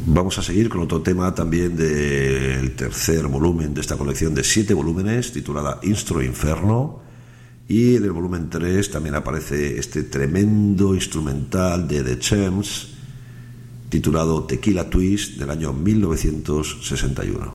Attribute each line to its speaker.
Speaker 1: Vamos a seguir con otro tema también del tercer volumen de esta colección de 7 volúmenes, titulada Instro Inferno, y en el volumen 3 también aparece este tremendo instrumental de The Champs titulado Tequila Twist, del año 1961.